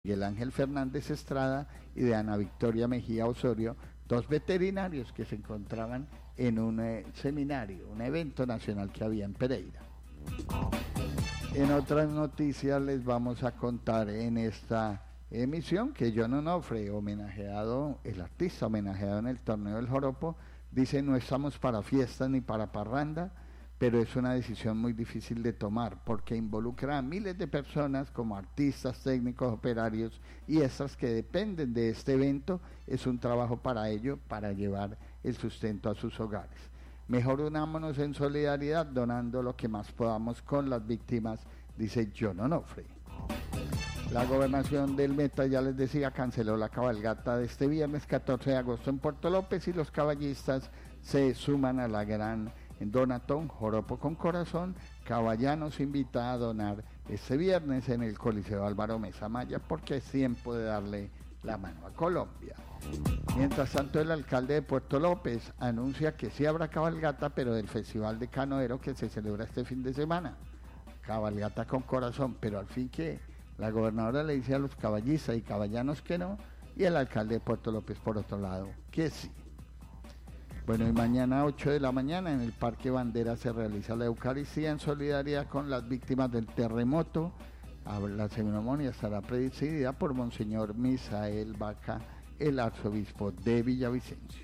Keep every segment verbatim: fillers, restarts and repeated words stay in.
Miguel Ángel Fernández Estrada y de Ana Victoria Mejía Osorio, dos veterinarios que se encontraban en un eh, seminario, un evento nacional que había en Pereira. En otras noticias les vamos a contar en esta emisión que John Onofre, homenajeado, el artista homenajeado en el torneo del Joropo, dice: no estamos para fiestas ni para parranda, pero es una decisión muy difícil de tomar porque involucra a miles de personas como artistas, técnicos, operarios y estas que dependen de este evento. Es un trabajo para ello, para llevar el sustento a sus hogares. Mejor unámonos en solidaridad donando lo que más podamos con las víctimas, dice John Onofre. La gobernación del Meta, ya les decía, canceló la cabalgata de este viernes catorce de agosto en Puerto López y los caballistas se suman a la gran donatón Joropo con Corazón. Caballanos invita a donar este viernes en el Coliseo Álvaro Mesa Maya porque es tiempo de darle la mano a Colombia. Mientras tanto, el alcalde de Puerto López anuncia que sí habrá cabalgata, pero del Festival de Canoero que se celebra este fin de semana. Cabalgata con Corazón, pero al fin que la gobernadora le dice a los caballistas y caballanos que no, y el alcalde de Puerto López por otro lado que sí. Bueno, y mañana a ocho de la mañana en el Parque Bandera se realiza la Eucaristía en solidaridad con las víctimas del terremoto. La ceremonia estará presidida por Monseñor Misael Vaca, el arzobispo de Villavicencio.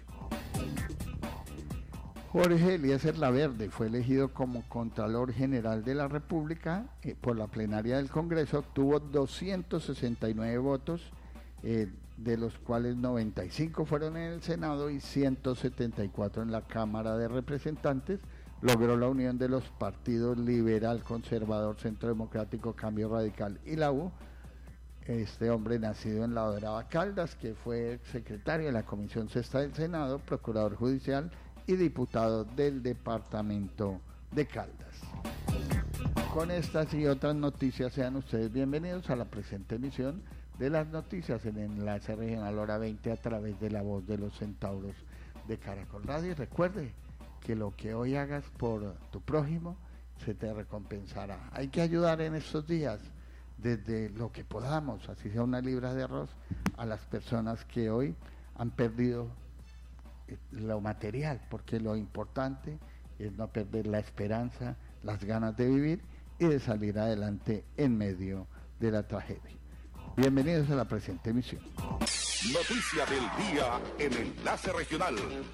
Jorge Eliezer Laverde fue elegido como Contralor General de la República eh, por la plenaria del Congreso. Obtuvo doscientos sesenta y nueve votos, eh, de los cuales noventa y cinco fueron en el Senado y ciento setenta y cuatro en la Cámara de Representantes. Logró la unión de los partidos Liberal, Conservador, Centro Democrático, Cambio Radical y la U. Este hombre, nacido en La Dorada, Caldas, que fue secretario de la Comisión Sexta del Senado, procurador judicial y diputado del departamento de Caldas. Con estas y otras noticias, sean ustedes bienvenidos a la presente emisión de las noticias en Enlace Regional Hora veinte a través de la voz de los centauros de Caracol Radio. Y recuerde que lo que hoy hagas por tu prójimo se te recompensará. Hay que ayudar en estos días desde lo que podamos, así sea una libra de arroz, a las personas que hoy han perdido lo material, porque lo importante es no perder la esperanza, las ganas de vivir y de salir adelante en medio de la tragedia. Bienvenidos a la presente emisión. Noticia del día en Enlace Regional.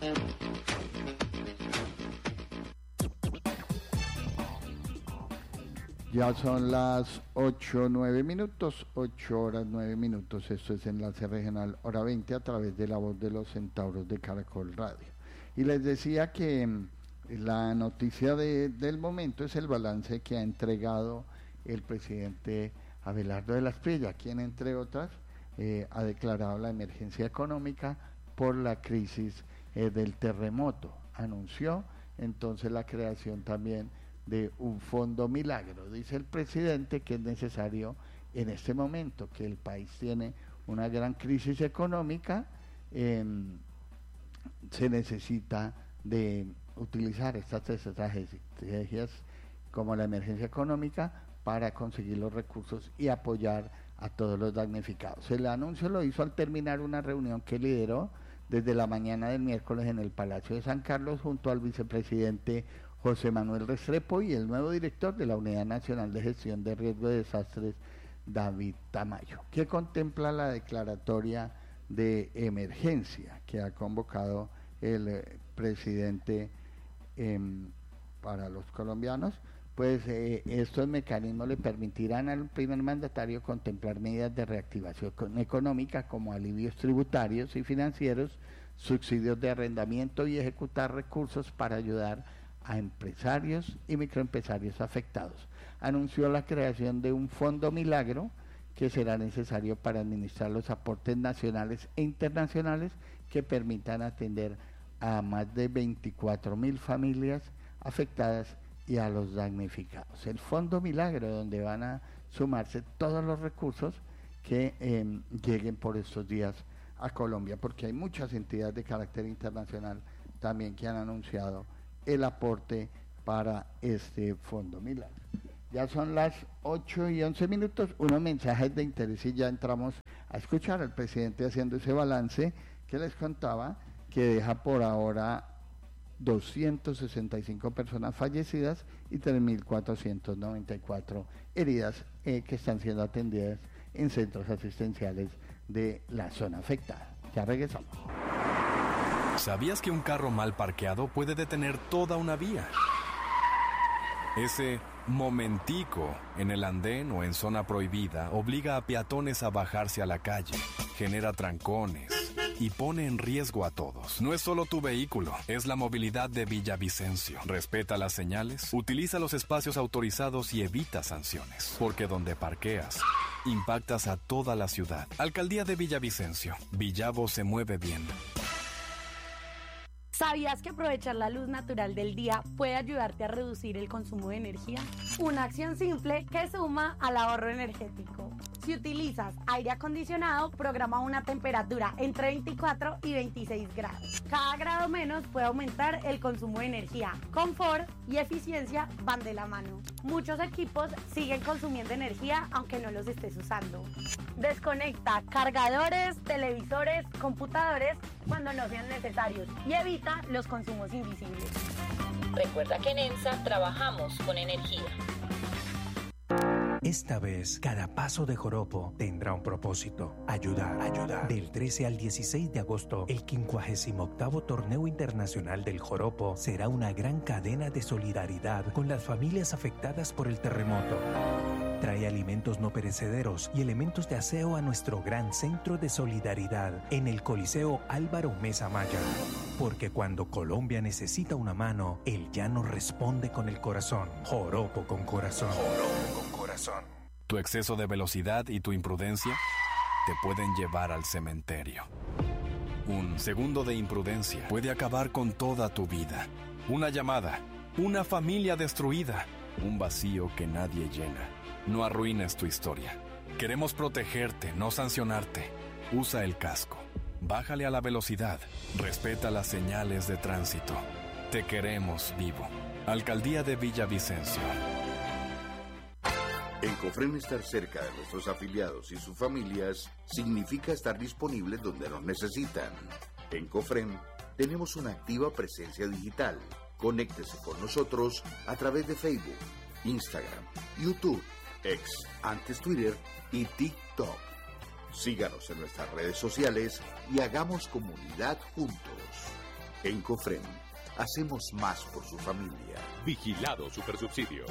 Ya son las ocho, nueve minutos, ocho horas, nueve minutos. Esto es Enlace Regional, hora veinte, a través de la voz de los centauros de Caracol Radio. Y les decía que mmm, la noticia de, del momento es el balance que ha entregado el presidente Abelardo de la Espriella, quien, entre otras, eh, ha declarado la emergencia económica por la crisis eh, del terremoto. Anunció entonces la creación también de un fondo milagro. Dice el presidente que es necesario en este momento, que el país tiene una gran crisis económica, eh, se necesita de utilizar estas estrategias como la emergencia económica para conseguir los recursos y apoyar a todos los damnificados. El anuncio lo hizo al terminar una reunión que lideró desde la mañana del miércoles en el Palacio de San Carlos junto al vicepresidente José Manuel Restrepo y el nuevo director de la Unidad Nacional de Gestión de Riesgo de Desastres, David Tamayo, que contempla la declaratoria de emergencia que ha convocado el eh, presidente eh, para los colombianos. Pues eh, estos mecanismos le permitirán al primer mandatario contemplar medidas de reactivación económica como alivios tributarios y financieros, subsidios de arrendamiento y ejecutar recursos para ayudar a empresarios y microempresarios afectados. Anunció la creación de un fondo milagro que será necesario para administrar los aportes nacionales e internacionales que permitan atender a más de veinticuatro mil familias afectadas y a los damnificados. El Fondo Milagro, donde van a sumarse todos los recursos que eh, lleguen por estos días a Colombia, porque hay muchas entidades de carácter internacional también que han anunciado el aporte para este Fondo Milagro. Ya son las ocho y once minutos, unos mensajes de interés y ya entramos a escuchar al presidente haciendo ese balance que les contaba, que deja por ahora doscientas sesenta y cinco personas fallecidas y tres mil cuatrocientas noventa y cuatro heridas eh, que están siendo atendidas en centros asistenciales de la zona afectada. Ya regresamos. ¿Sabías que un carro mal parqueado puede detener toda una vía? Ese momentico en el andén o en zona prohibida obliga a peatones a bajarse a la calle, genera trancones y pone en riesgo a todos. No es solo tu vehículo, es la movilidad de Villavicencio. Respeta las señales, utiliza los espacios autorizados y evita sanciones, porque donde parqueas, impactas a toda la ciudad. Alcaldía de Villavicencio. Villavo se mueve bien. ¿Sabías que aprovechar la luz natural del día puede ayudarte a reducir el consumo de energía? Una acción simple que suma al ahorro energético. Si utilizas aire acondicionado, programa una temperatura entre veinticuatro y veintiséis grados. Cada grado menos puede aumentar el consumo de energía. Confort y eficiencia van de la mano. Muchos equipos siguen consumiendo energía aunque no los estés usando. Desconecta cargadores, televisores, computadores cuando no sean necesarios y evita los consumos invisibles. Recuerda que en ENSA trabajamos con energía. Esta vez, cada paso de joropo tendrá un propósito: ayudar, ayudar. Del trece al dieciséis de agosto, el quincuagésimo octavo Torneo Internacional del Joropo será una gran cadena de solidaridad con las familias afectadas por el terremoto. Trae alimentos no perecederos y elementos de aseo a nuestro gran centro de solidaridad en el Coliseo Álvaro Mesa Maya. Porque cuando Colombia necesita una mano, el llano responde con el corazón. Joropo con corazón. Joropo con corazón. Tu exceso de velocidad y tu imprudencia te pueden llevar al cementerio. Un segundo de imprudencia puede acabar con toda tu vida. Una llamada, una familia destruida, un vacío que nadie llena. No arruines tu historia. Queremos protegerte, no sancionarte. Usa el casco. Bájale a la velocidad. Respeta las señales de tránsito. Te queremos vivo. Alcaldía de Villavicencio. En Cofrem, estar cerca de nuestros afiliados y sus familias significa estar disponibles donde nos necesitan. En Cofrem tenemos una activa presencia digital. Conéctese con nosotros a través de Facebook, Instagram, YouTube, X, antes Twitter y TikTok. Síganos en nuestras redes sociales y hagamos comunidad juntos. En Cofrem, hacemos más por su familia. Vigilado Supersubsidio.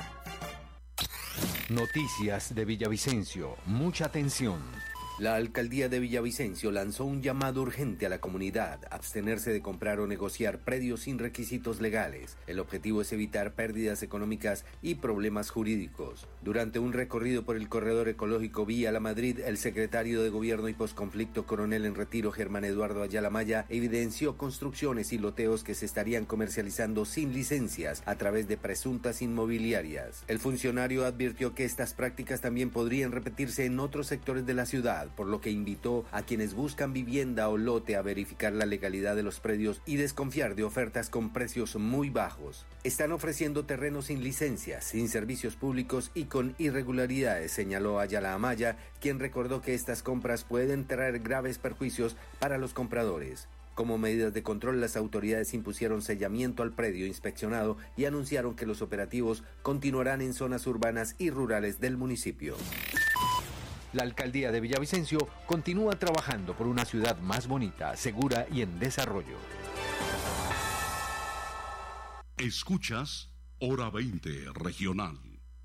Noticias de Villavicencio. Mucha atención. La alcaldía de Villavicencio lanzó un llamado urgente a la comunidad: abstenerse de comprar o negociar predios sin requisitos legales. El objetivo es evitar pérdidas económicas y problemas jurídicos. Durante un recorrido por el corredor ecológico Vía La Madrid, el secretario de Gobierno y Posconflicto Coronel en Retiro, Germán Eduardo Ayala Maya, evidenció construcciones y loteos que se estarían comercializando sin licencias a través de presuntas inmobiliarias. El funcionario advirtió que estas prácticas también podrían repetirse en otros sectores de la ciudad, por lo que invitó a quienes buscan vivienda o lote a verificar la legalidad de los predios y desconfiar de ofertas con precios muy bajos. Están ofreciendo terrenos sin licencias, sin servicios públicos y con irregularidades, señaló Ayala Amaya, quien recordó que estas compras pueden traer graves perjuicios para los compradores. Como medidas de control, las autoridades impusieron sellamiento al predio inspeccionado y anunciaron que los operativos continuarán en zonas urbanas y rurales del municipio. La alcaldía de Villavicencio continúa trabajando por una ciudad más bonita, segura y en desarrollo. Escuchas Hora veinte Regional.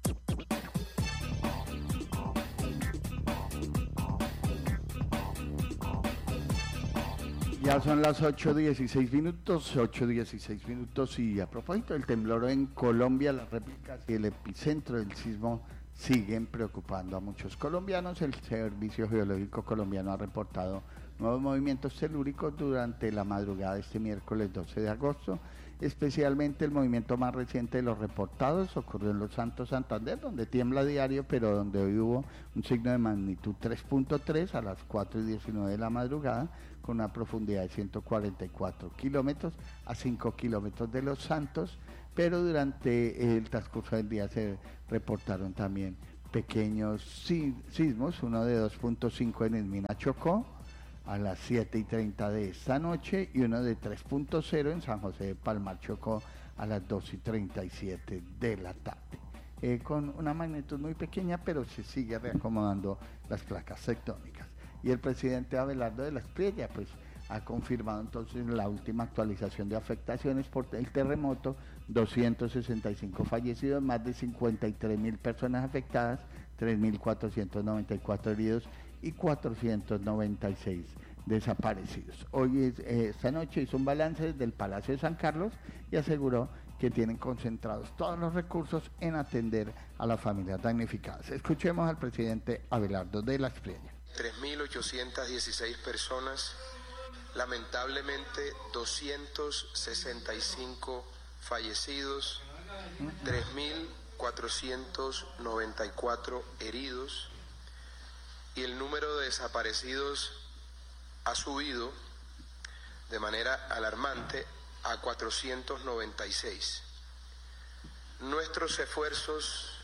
Ya son las ocho dieciséis minutos, ocho dieciséis minutos y a propósito del temblor en Colombia, las réplicas y el epicentro del sismo siguen preocupando a muchos colombianos. El Servicio Geológico Colombiano ha reportado nuevos movimientos telúricos durante la madrugada de este miércoles doce de agosto. Especialmente el movimiento más reciente de los reportados ocurrió en Los Santos, Santander, donde tiembla a diario, pero donde hoy hubo un signo de magnitud tres punto tres a las cuatro y diecinueve de la madrugada, con una profundidad de ciento cuarenta y cuatro kilómetros a cinco kilómetros de Los Santos, pero durante el transcurso del día se reportaron también pequeños sismos, uno de dos punto cinco en Esmina, Chocó, a las siete y treinta de esta noche, y uno de tres punto cero en San José de Palmar, Chocó, a las dos y treinta y siete de la tarde. Eh, con una magnitud muy pequeña, pero se sigue reacomodando las placas tectónicas. Y el presidente Abelardo de la Espriella, pues, ha confirmado entonces la última actualización de afectaciones por el terremoto, doscientos sesenta y cinco fallecidos, más de cincuenta y tres mil personas afectadas, tres mil cuatrocientos noventa y cuatro heridos y cuatrocientos noventa y seis desaparecidos. Hoy, es, eh, esta noche hizo un balance desde el Palacio de San Carlos y aseguró que tienen concentrados todos los recursos en atender a las familias damnificadas. Escuchemos al presidente Abelardo de la Espriella. tres mil ochocientas dieciséis personas, lamentablemente doscientos sesenta y cinco fallecidos, tres mil cuatrocientos noventa y cuatro heridos, y el número de desaparecidos ha subido de manera alarmante a cuatrocientos noventa y seis. Nuestros esfuerzos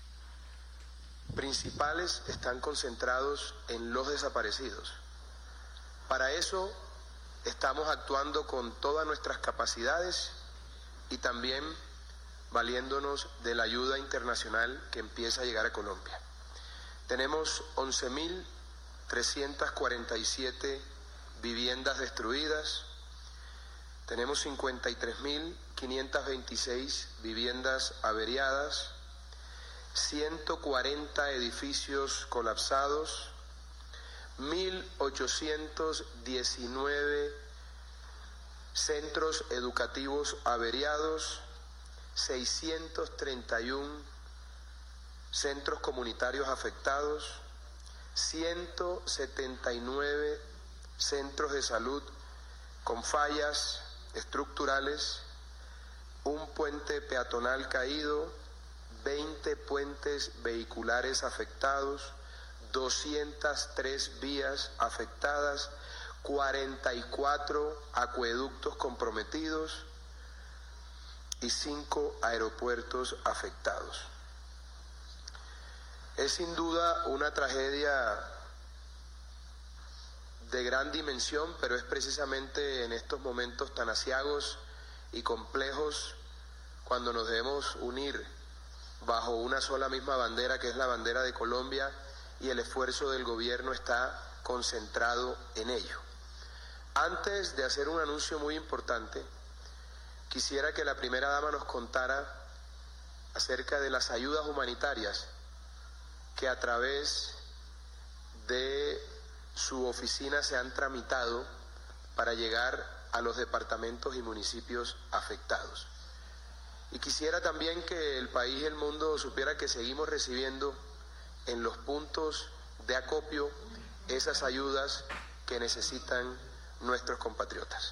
principales están concentrados en los desaparecidos. Para eso estamos actuando con todas nuestras capacidades y también valiéndonos de la ayuda internacional que empieza a llegar a Colombia. Tenemos once mil trescientas cuarenta y siete viviendas destruidas, tenemos cincuenta y tres mil quinientas veintiséis viviendas averiadas, ciento cuarenta edificios colapsados, mil ochocientos diecinueve centros educativos averiados, seiscientos treinta y uno centros comunitarios afectados, ciento setenta y nueve centros de salud con fallas estructurales, un puente peatonal caído, veinte puentes vehiculares afectados, doscientas tres vías afectadas, cuarenta y cuatro acueductos comprometidos y cinco aeropuertos afectados. Es sin duda una tragedia de gran dimensión, pero es precisamente en estos momentos tan aciagos y complejos cuando nos debemos unir bajo una sola misma bandera, que es la bandera de Colombia, y el esfuerzo del gobierno está concentrado en ello. Antes de hacer un anuncio muy importante, quisiera que la primera dama nos contara acerca de las ayudas humanitarias que a través de su oficina se han tramitado para llegar a los departamentos y municipios afectados. Y quisiera también que el país y el mundo supiera que seguimos recibiendo en los puntos de acopio esas ayudas que necesitan nuestros compatriotas.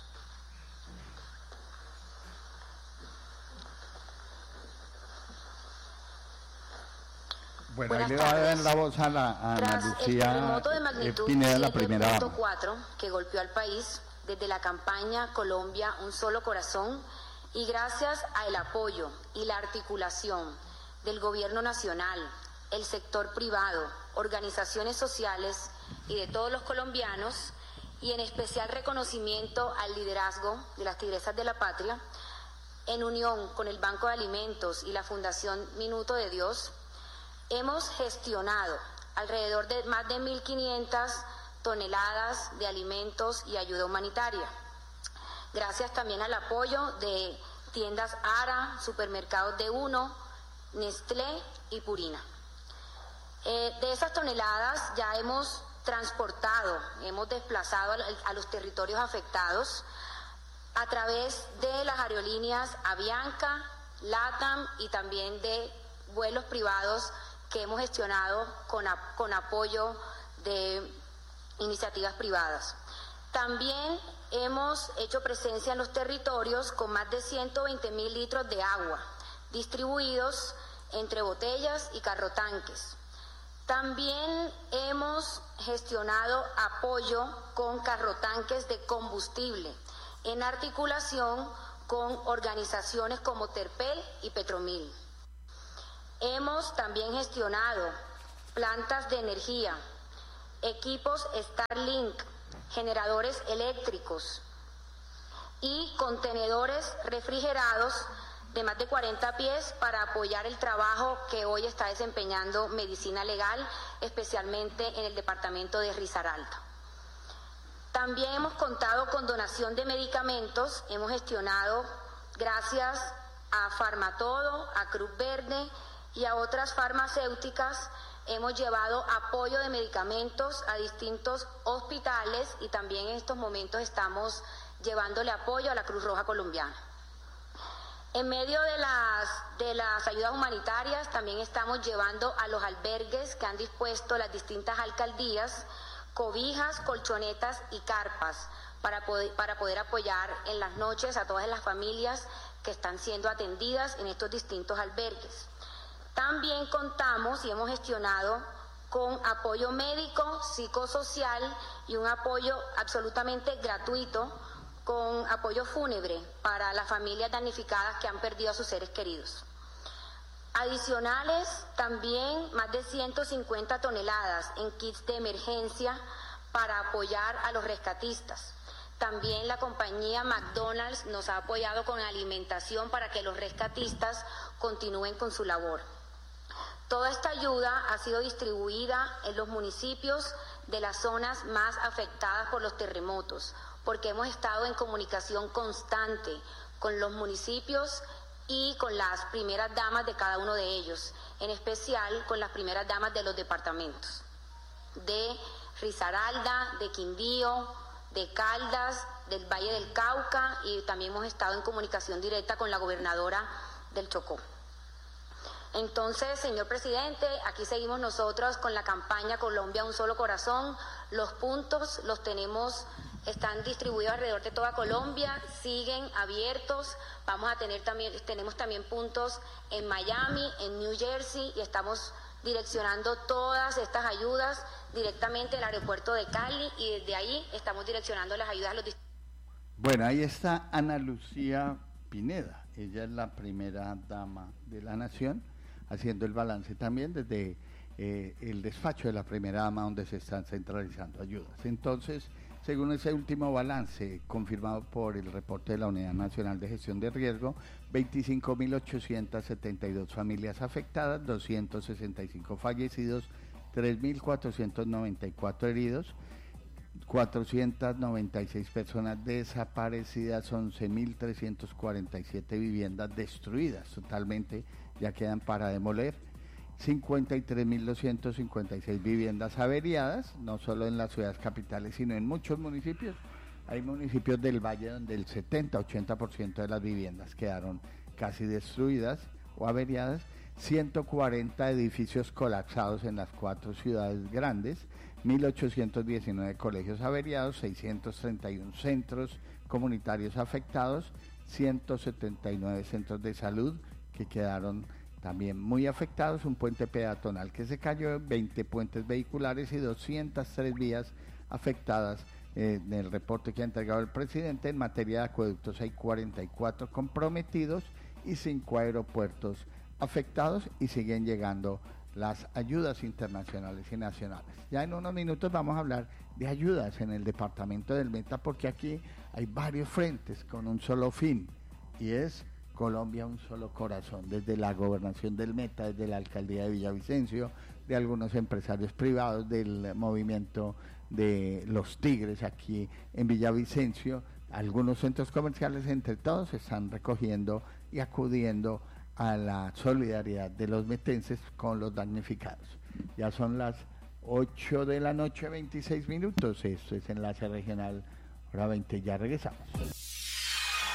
Bueno, ahí le va a dar la voz a, la, a Ana Lucía eh, Pineda, la primera dama. cuatro que golpeó al país desde la campaña Colombia Un Solo Corazón, y gracias al apoyo y la articulación del gobierno nacional, el sector privado, organizaciones sociales y de todos los colombianos, y en especial reconocimiento al liderazgo de las Tigresas de la Patria, en unión con el Banco de Alimentos y la Fundación Minuto de Dios, hemos gestionado alrededor de más de mil quinientas toneladas de alimentos y ayuda humanitaria. Gracias también al apoyo de tiendas Ara, supermercados de Uno, Nestlé y Purina. Eh, de esas toneladas ya hemos transportado, hemos desplazado a, a los territorios afectados a través de las aerolíneas Avianca, LATAM y también de vuelos privados que hemos gestionado con, con apoyo de iniciativas privadas. También hemos hecho presencia en los territorios con más de ciento veinte mil litros de agua, distribuidos entre botellas y carrotanques. También hemos gestionado apoyo con carrotanques de combustible, en articulación con organizaciones como Terpel y Petromil. Hemos también gestionado plantas de energía, equipos Starlink, generadores eléctricos y contenedores refrigerados de más de cuarenta pies para apoyar el trabajo que hoy está desempeñando Medicina Legal, especialmente en el departamento de Risaralda. También hemos contado con donación de medicamentos, hemos gestionado, gracias a Farmatodo, a Cruz Verde y a otras farmacéuticas, hemos llevado apoyo de medicamentos a distintos hospitales y también en estos momentos estamos llevándole apoyo a la Cruz Roja Colombiana. En medio de las, de las ayudas humanitarias también estamos llevando a los albergues que han dispuesto las distintas alcaldías cobijas, colchonetas y carpas para poder, para poder apoyar en las noches a todas las familias que están siendo atendidas en estos distintos albergues. También contamos y hemos gestionado con apoyo médico, psicosocial y un apoyo absolutamente gratuito con apoyo fúnebre para las familias damnificadas que han perdido a sus seres queridos. Adicionales, también más de ciento cincuenta toneladas en kits de emergencia para apoyar a los rescatistas. También la compañía McDonald's nos ha apoyado con alimentación para que los rescatistas continúen con su labor. Toda esta ayuda ha sido distribuida en los municipios de las zonas más afectadas por los terremotos, porque hemos estado en comunicación constante con los municipios y con las primeras damas de cada uno de ellos, en especial con las primeras damas de los departamentos de Risaralda, de Quindío, de Caldas, del Valle del Cauca, y también hemos estado en comunicación directa con la gobernadora del Chocó. Entonces, señor presidente, aquí seguimos nosotros con la campaña Colombia Un Solo Corazón. Los puntos los tenemos, están distribuidos alrededor de toda Colombia, siguen abiertos. Vamos a tener también, tenemos también puntos en Miami, en New Jersey, y estamos direccionando todas estas ayudas directamente al aeropuerto de Cali, y desde ahí estamos direccionando las ayudas a los distritos. Bueno, ahí está Ana Lucía Pineda. Ella es la primera dama de la nación, haciendo el balance también desde eh, el despacho de la primera dama, donde se están centralizando ayudas. Entonces, según ese último balance confirmado por el reporte de la Unidad Nacional de Gestión de Riesgo, veinticinco mil ochocientas setenta y dos familias afectadas, doscientos sesenta y cinco fallecidos, tres mil cuatrocientos noventa y cuatro heridos, cuatrocientas noventa y seis personas desaparecidas, once mil trescientas cuarenta y siete viviendas destruidas totalmente, ya quedan para demoler, cincuenta y tres mil doscientas cincuenta y seis viviendas averiadas, no solo en las ciudades capitales, sino en muchos municipios. Hay municipios del Valle donde el setenta ochenta por ciento de las viviendas quedaron casi destruidas o averiadas, ciento cuarenta edificios colapsados en las cuatro ciudades grandes, mil ochocientos diecinueve colegios averiados, seiscientos treinta y uno centros comunitarios afectados, ciento setenta y nueve centros de salud que quedaron también muy afectados, un puente peatonal que se cayó, veinte puentes vehiculares y doscientas tres vías afectadas. Eh, en el reporte que ha entregado el presidente en materia de acueductos hay cuarenta y cuatro comprometidos y cinco aeropuertos afectados, y siguen llegando las ayudas internacionales y nacionales. Ya en unos minutos vamos a hablar de ayudas en el departamento del Meta, porque aquí hay varios frentes con un solo fin, y es Colombia Un Solo Corazón, desde la gobernación del Meta, desde la alcaldía de Villavicencio, de algunos empresarios privados, del movimiento de los Tigres aquí en Villavicencio, algunos centros comerciales. Entre todos están recogiendo y acudiendo a la solidaridad de los metenses con los damnificados. Ya son las ocho de la noche, veintiséis minutos. Esto es Enlace Regional, hora veinte. Ya regresamos.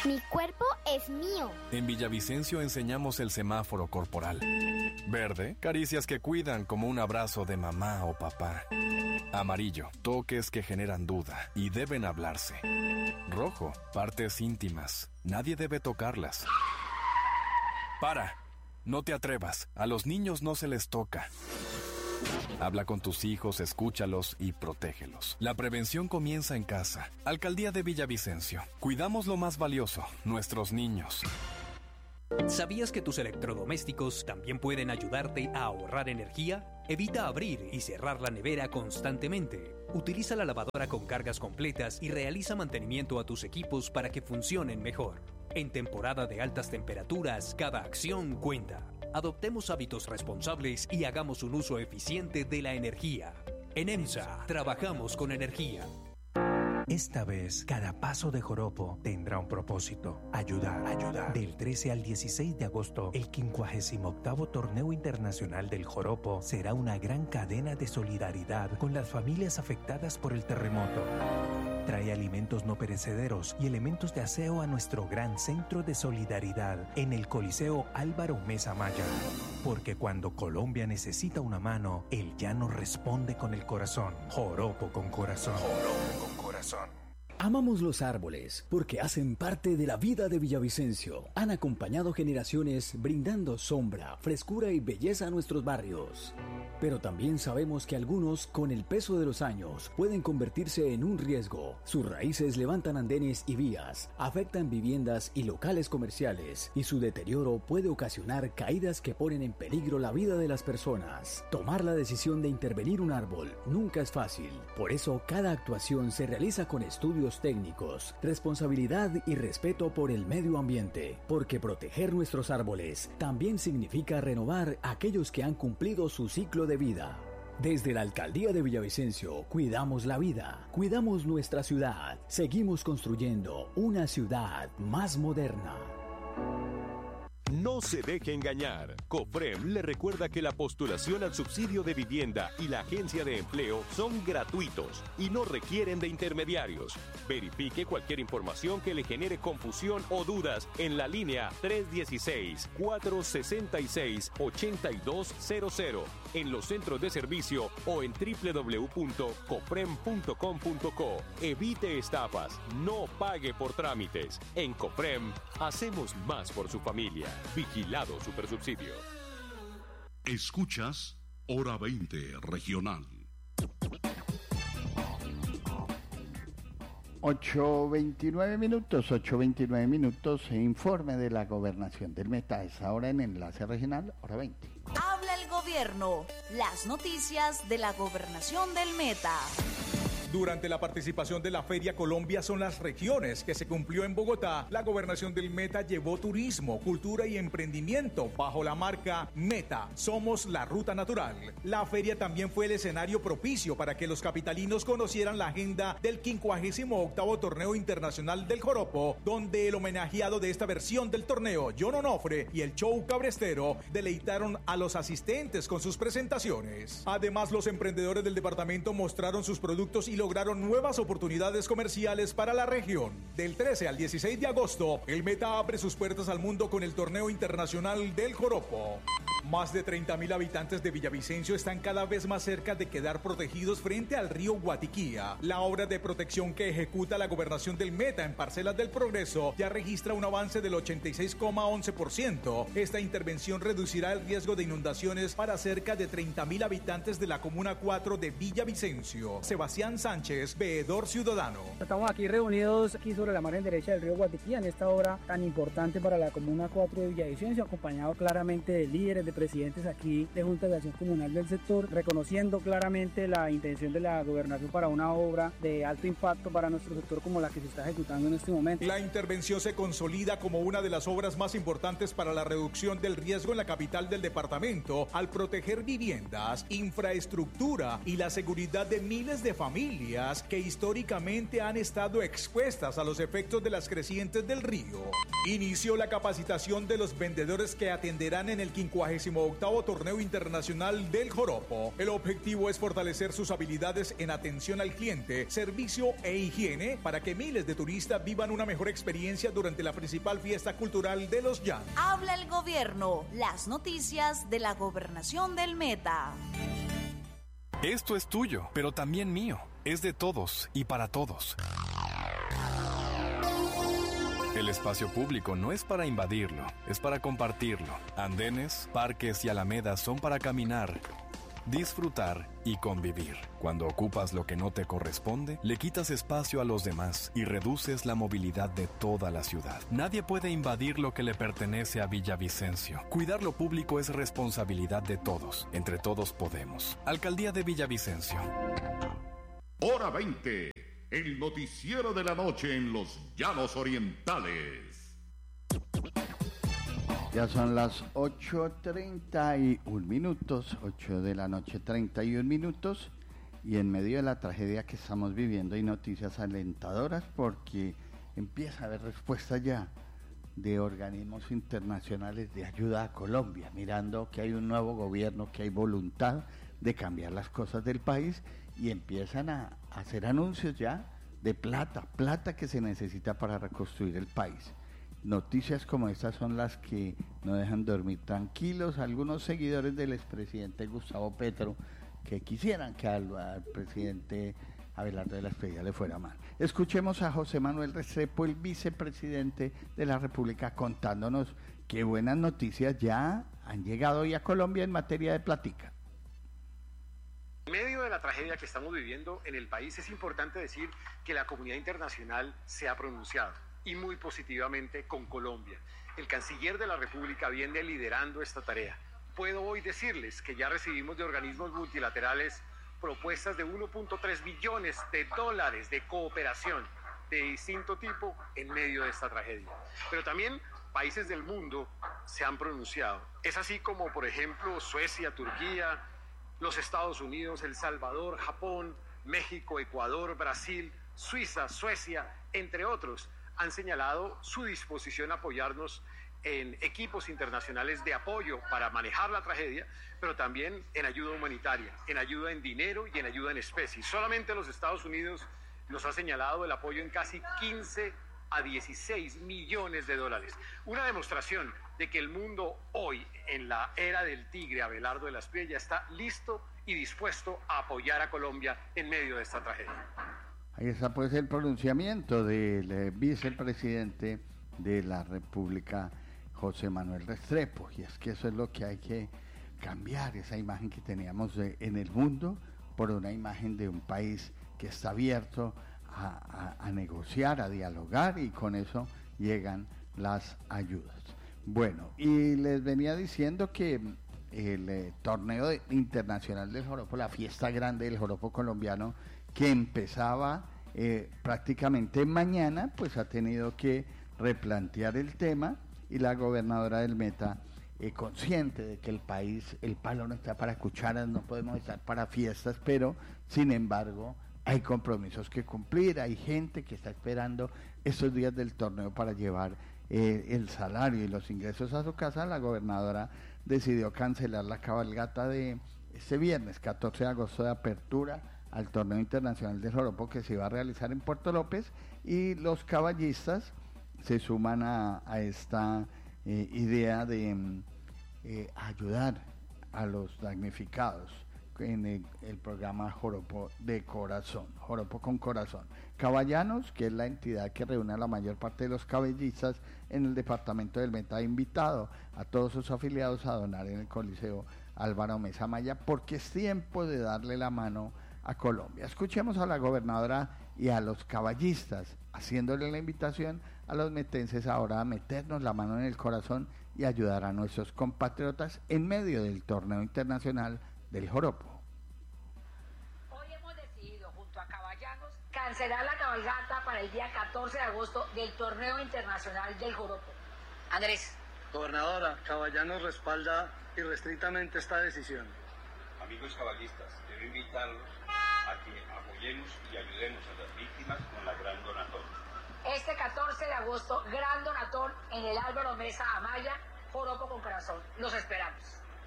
Mi cuerpo es mío. En Villavicencio enseñamos el semáforo corporal. Verde, caricias que cuidan como un abrazo de mamá o papá. Amarillo, toques que generan duda y deben hablarse. Rojo, partes íntimas. Nadie debe tocarlas. Para, no te atrevas. A los niños no se les toca. Habla con tus hijos, escúchalos y protégelos. La prevención comienza en casa. Alcaldía de Villavicencio. Cuidamos lo más valioso, nuestros niños. ¿Sabías que tus electrodomésticos también pueden ayudarte a ahorrar energía? Evita abrir y cerrar la nevera constantemente. Utiliza la lavadora con cargas completas y realiza mantenimiento a tus equipos para que funcionen mejor. En temporada de altas temperaturas, cada acción cuenta. Adoptemos hábitos responsables y hagamos un uso eficiente de la energía. En EMSA, trabajamos con energía. Esta vez, cada paso de joropo tendrá un propósito: ayudar, ayudar. Del trece al dieciséis de agosto, el quincuagésimo octavo Torneo Internacional del Joropo será una gran cadena de solidaridad con las familias afectadas por el terremoto. Trae alimentos no perecederos y elementos de aseo a nuestro gran centro de solidaridad en el Coliseo Álvaro Mesa Maya. Porque cuando Colombia necesita una mano, el llano responde con el corazón. Joropo con corazón. Joropo con corazón. Amamos los árboles porque hacen parte de la vida de Villavicencio. Han acompañado generaciones brindando sombra, frescura y belleza a nuestros barrios. Pero también sabemos que algunos, con el peso de los años, pueden convertirse en un riesgo. Sus raíces levantan andenes y vías, afectan viviendas y locales comerciales, y su deterioro puede ocasionar caídas que ponen en peligro la vida de las personas. Tomar la decisión de intervenir un árbol nunca es fácil. Por eso, cada actuación se realiza con estudios técnicos, responsabilidad y respeto por el medio ambiente, porque proteger nuestros árboles también significa renovar aquellos que han cumplido su ciclo de vida. Desde la Alcaldía de Villavicencio, cuidamos la vida, cuidamos nuestra ciudad, seguimos construyendo una ciudad más moderna. No se deje engañar. COFREM le recuerda que la postulación al subsidio de vivienda y la agencia de empleo son gratuitos y no requieren de intermediarios. Verifique cualquier información que le genere confusión o dudas en la línea tres uno seis, cuatro seis seis, ocho dos cero cero, en los centros de servicio o en doble u doble u doble u punto cofrem punto com punto co. Evite estafas, no pague por trámites. En COFREM hacemos más por su familia. Vigilado Supersubsidio. Escuchas Hora veinte Regional. ocho veintinueve minutos, ocho veintinueve minutos, informe de la Gobernación del Meta. Es ahora en Enlace Regional, Hora veinte. Habla el gobierno, las noticias de la Gobernación del Meta. Durante la participación de la Feria Colombia son las regiones que se cumplió en Bogotá, la Gobernación del Meta llevó turismo, cultura y emprendimiento bajo la marca Meta, somos la ruta natural. La feria también fue el escenario propicio para que los capitalinos conocieran la agenda del quincuagésimo octavo Torneo Internacional del Joropo, donde el homenajeado de esta versión del torneo, John Onofre, y el show cabrestero deleitaron a los asistentes con sus presentaciones. Además, los emprendedores del departamento mostraron sus productos y lograron nuevas oportunidades comerciales para la región. Del trece al dieciséis de agosto, el Meta abre sus puertas al mundo con el Torneo Internacional del Joropo. Más de treinta mil habitantes de Villavicencio están cada vez más cerca de quedar protegidos frente al río Guatiquía. La obra de protección que ejecuta la Gobernación del Meta en Parcelas del Progreso ya registra un avance del ochenta y seis coma once por ciento. Esta intervención reducirá el riesgo de inundaciones para cerca de treinta mil habitantes de la Comuna cuatro de Villavicencio. Sebastián Sánchez, veedor ciudadano. Estamos aquí reunidos aquí sobre la margen derecha del río Guatiquía en esta obra tan importante para la Comuna cuatro de Villavicencio, acompañado claramente de líderes, de presidentes aquí de Junta de Acción Comunal del sector, reconociendo claramente la intención de la gobernación para una obra de alto impacto para nuestro sector como la que se está ejecutando en este momento. La intervención se consolida como una de las obras más importantes para la reducción del riesgo en la capital del departamento al proteger viviendas, infraestructura y la seguridad de miles de familias que históricamente han estado expuestas a los efectos de las crecientes del río. Inició la capacitación de los vendedores que atenderán en el quincuagésimo quincuagésimo octavo Torneo Internacional del Joropo. El objetivo es fortalecer sus habilidades en atención al cliente, servicio e higiene para que miles de turistas vivan una mejor experiencia durante la principal fiesta cultural de los llanos. Habla el gobierno, las noticias de la gobernación del Meta. Esto es tuyo, pero también mío. Es de todos y para todos. El espacio público no es para invadirlo, es para compartirlo. Andenes, parques y alamedas son para caminar, disfrutar y convivir. Cuando ocupas lo que no te corresponde, le quitas espacio a los demás y reduces la movilidad de toda la ciudad. Nadie puede invadir lo que le pertenece a Villavicencio. Cuidar lo público es responsabilidad de todos. Entre todos podemos. Alcaldía de Villavicencio. Hora veinte. El noticiero de la noche en los Llanos Orientales. Ya son las ocho treinta y un minutos, ocho de la noche treinta y un minutos, y en medio de la tragedia que estamos viviendo hay noticias alentadoras porque empieza a haber respuesta ya de organismos internacionales de ayuda a Colombia, mirando que hay un nuevo gobierno, que hay voluntad de cambiar las cosas del país, y empiezan a hacer anuncios ya de plata, plata que se necesita para reconstruir el país. Noticias como estas son las que no dejan dormir tranquilos algunos seguidores del expresidente Gustavo Petro, que quisieran que al, al presidente Abelardo de la Espriella le fuera mal. Escuchemos a José Manuel Restrepo, el vicepresidente de la República, contándonos qué buenas noticias ya han llegado hoy a Colombia en materia de plática. En medio de la tragedia que estamos viviendo en el país, es importante decir que la comunidad internacional se ha pronunciado, y muy positivamente, con Colombia. El canciller de la República viene liderando esta tarea. Puedo hoy decirles que ya recibimos de organismos multilaterales propuestas de uno punto tres billones de dólares de cooperación de distinto tipo en medio de esta tragedia. Pero también países del mundo se han pronunciado. Es así como, por ejemplo, Suecia, Turquía, los Estados Unidos, El Salvador, Japón, México, Ecuador, Brasil, Suiza, Suecia, entre otros, han señalado su disposición a apoyarnos en equipos internacionales de apoyo para manejar la tragedia, pero también en ayuda humanitaria, en ayuda en dinero y en ayuda en especie. Solamente los Estados Unidos nos ha señalado el apoyo en casi quince a dieciséis millones de dólares. Una demostración de que el mundo hoy, en la era del tigre Abelardo de la Espriella, está listo y dispuesto a apoyar a Colombia en medio de esta tragedia. Ahí está pues el pronunciamiento del eh, vicepresidente de la República, José Manuel Restrepo, y es que eso es lo que hay que cambiar, esa imagen que teníamos de, en el mundo, por una imagen de un país que está abierto a, a, a negociar, a dialogar, y con eso llegan las ayudas. Bueno, y les venía diciendo que el eh, torneo de, internacional del joropo, la fiesta grande del joropo colombiano, que empezaba eh, prácticamente mañana, pues ha tenido que replantear el tema, y la gobernadora del Meta, eh, consciente de que el país, el palo no está para cucharas, no podemos estar para fiestas, pero sin embargo hay compromisos que cumplir, hay gente que está esperando estos días del torneo para llevar eh, el salario y los ingresos a su casa. La gobernadora decidió cancelar la cabalgata de este viernes, catorce de agosto, de apertura al torneo internacional del joropo que se iba a realizar en Puerto López, y los caballistas se suman a, a esta eh, idea de eh, ayudar a los damnificados en el, el programa Joropo de Corazón, Joropo con Corazón. Caballanos, que es la entidad que reúne a la mayor parte de los caballistas en el departamento del Meta, ha invitado a todos sus afiliados a donar en el Coliseo Álvaro Mesa Maya, porque es tiempo de darle la mano a Colombia. Escuchemos a la gobernadora y a los caballistas haciéndole la invitación a los metenses ahora a meternos la mano en el corazón y ayudar a nuestros compatriotas en medio del torneo internacional del joropo. Hoy hemos decidido, junto a Caballanos, cancelar la cabalgata para el día catorce de agosto del torneo internacional del joropo. Andrés. Gobernadora, Caballanos respalda irrestrictamente esta decisión. Amigos caballistas, quiero invitarlos a que apoyemos y ayudemos a las víctimas con la Gran Donatón. Este catorce de agosto, Gran Donatón en el Álvaro Mesa Amaya, Joropo con Corazón. Los esperamos.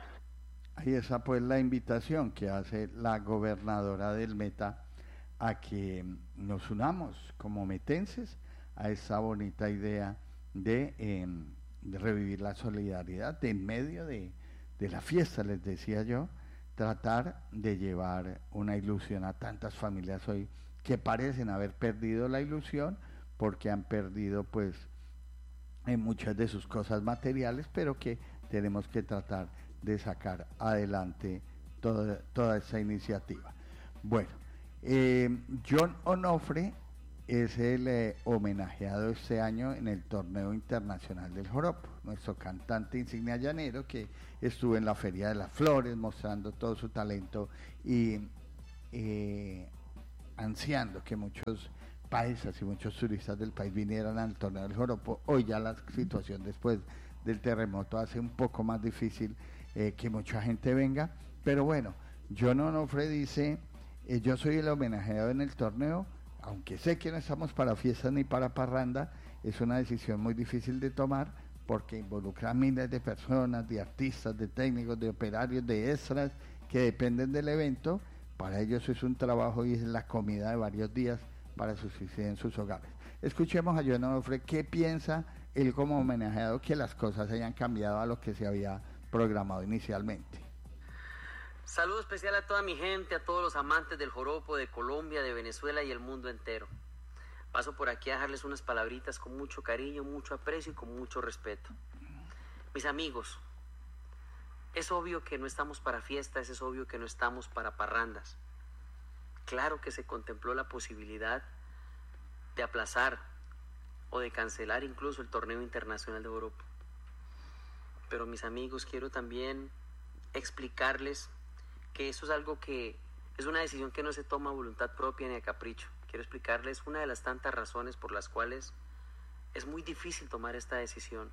Ahí está pues la invitación que hace la gobernadora del Meta a que nos unamos como metenses a esa bonita idea de, eh, de revivir la solidaridad de en medio de, de la fiesta, les decía yo, tratar de llevar una ilusión a tantas familias hoy que parecen haber perdido la ilusión porque han perdido pues en muchas de sus cosas materiales, pero que tenemos que tratar de sacar adelante toda, toda esa iniciativa. Bueno, eh, John Onofre es el eh, homenajeado este año en el Torneo Internacional del Joropo, nuestro cantante insignia llanero que estuvo en la Feria de las Flores mostrando todo su talento y eh, ansiando que muchos paisas y muchos turistas del país vinieran al Torneo del Joropo. Hoy ya la situación después del terremoto hace un poco más difícil eh, que mucha gente venga, pero bueno, John Onofre dice, eh, yo soy el homenajeado en el torneo, aunque sé que no estamos para fiestas ni para parranda, es una decisión muy difícil de tomar porque involucra a miles de personas, de artistas, de técnicos, de operarios, de extras que dependen del evento. Para ellos es un trabajo y es la comida de varios días para subsistir en sus hogares. Escuchemos a John Onofre qué piensa él como homenajeado que las cosas hayan cambiado a lo que se había programado inicialmente. Saludo especial a toda mi gente, a todos los amantes del joropo de Colombia, de Venezuela y el mundo entero. Paso por aquí a dejarles unas palabritas con mucho cariño, mucho aprecio y con mucho respeto. Mis amigos, es obvio que no estamos para fiestas, es obvio que no estamos para parrandas. Claro que se contempló la posibilidad de aplazar o de cancelar incluso el torneo internacional de joropo. Pero mis amigos, quiero también explicarles que eso es algo que es una decisión que no se toma a voluntad propia ni a capricho. Quiero explicarles una de las tantas razones por las cuales es muy difícil tomar esta decisión.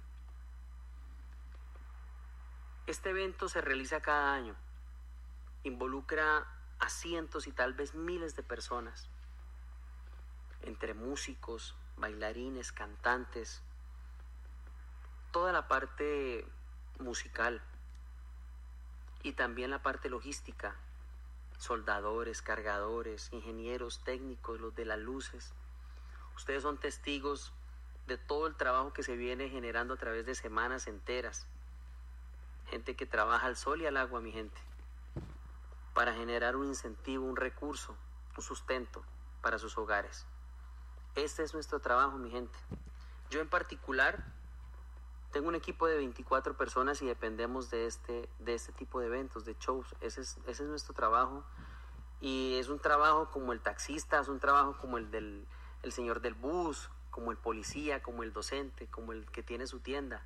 Este evento se realiza cada año, involucra a cientos y tal vez miles de personas, entre músicos, bailarines, cantantes, toda la parte musical y también la parte logística, soldadores, cargadores, ingenieros, técnicos, los de las luces. Ustedes son testigos de todo el trabajo que se viene generando a través de semanas enteras. Gente que trabaja al sol y al agua, mi gente, para generar un incentivo, un recurso, un sustento para sus hogares. Este es nuestro trabajo, mi gente. Yo en particular tengo un equipo de veinticuatro personas y dependemos de este, de este tipo de eventos, de shows. Ese es, ese es nuestro trabajo. Y es un trabajo como el taxista, es un trabajo como el del el señor del bus, como el policía, como el docente, como el que tiene su tienda.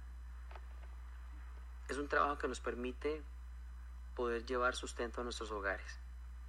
Es un trabajo que nos permite poder llevar sustento a nuestros hogares.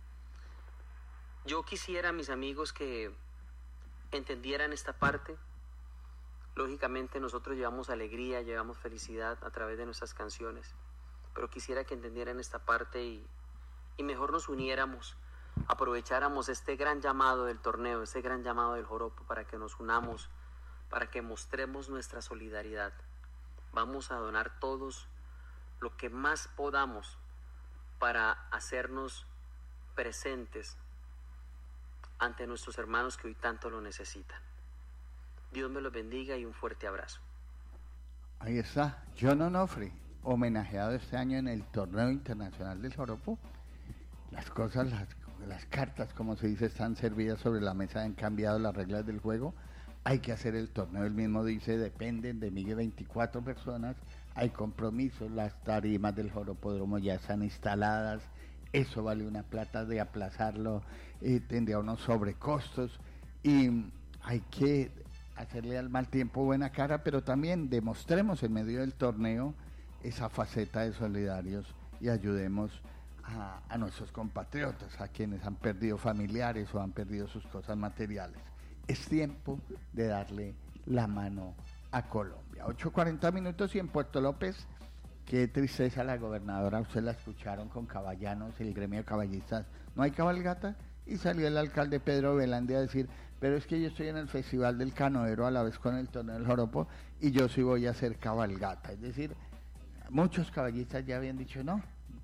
Yo quisiera, mis amigos, que entendieran esta parte. Lógicamente nosotros llevamos alegría, llevamos felicidad a través de nuestras canciones, pero quisiera que entendieran esta parte y, y mejor nos uniéramos, aprovecháramos este gran llamado del torneo, este gran llamado del joropo para que nos unamos, para que mostremos nuestra solidaridad. Vamos a donar todos lo que más podamos para hacernos presentes ante nuestros hermanos que hoy tanto lo necesitan. Dios me los bendiga y un fuerte abrazo. Ahí está, John Onofre, homenajeado este año en el Torneo Internacional del Joropo. Las cosas, las, las cartas, como se dice, están servidas sobre la mesa, han cambiado las reglas del juego. Hay que hacer el torneo, él mismo dice, dependen de mí veinticuatro personas, hay compromisos, las tarimas del joropódromo ya están instaladas, eso vale una plata de aplazarlo, eh, tendría unos sobrecostos y hay que hacerle al mal tiempo buena cara, pero también demostremos en medio del torneo esa faceta de solidarios y ayudemos a, a nuestros compatriotas, a quienes han perdido familiares o han perdido sus cosas materiales. Es tiempo de darle la mano a Colombia. ocho cuarenta minutos y en Puerto López, qué tristeza la gobernadora, ustedes la escucharon con caballanos, el gremio de caballistas, no hay cabalgata, y salió el alcalde Pedro Velandi a decir, pero es que yo estoy en el Festival del Canoero a la vez con el Torneo del Joropo y yo sí voy a hacer cabalgata. Es decir, muchos caballistas ya habían dicho no,